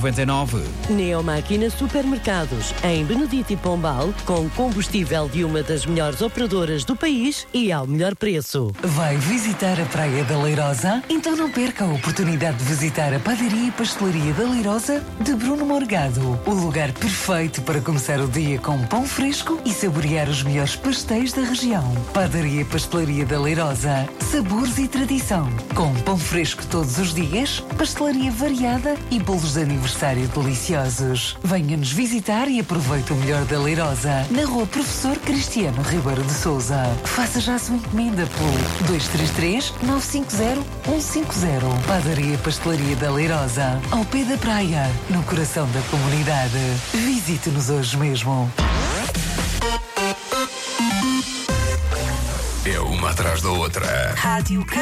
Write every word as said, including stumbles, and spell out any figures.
noventa e nove. Neomáquina Supermercados, em Benedito e Pombal, com combustível de uma das melhores operadoras do país e ao melhor preço. Vai visitar a Praia da Leirosa? Então não perca a oportunidade de visitar a Padaria e Pastelaria da Leirosa de Bruno Morgado. O lugar perfeito para começar o dia com pão fresco e saborear os melhores pastéis da região. Padaria e Pastelaria da Leirosa. Sabores e tradição. Com pão fresco todos os dias, pastelaria variada e bolos de aniversário deliciosos. Venha-nos visitar e aproveite o melhor da Leirosa. Na rua Professor Cristiano Ribeiro de Sousa. Faça já a sua encomenda por dois três três, nove cinco zero, um cinco zero. Padaria e Pastelaria da Leirosa. Ao pé da praia, no coração da comunidade. Visite-nos hoje mesmo. É uma atrás da outra. Rádio